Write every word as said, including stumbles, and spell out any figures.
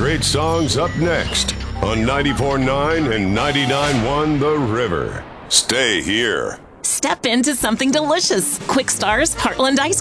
great songs up next on ninety-four point nine and ninety-nine point one The River. Stay here. Step into something delicious. Quick Star's Heartland Ice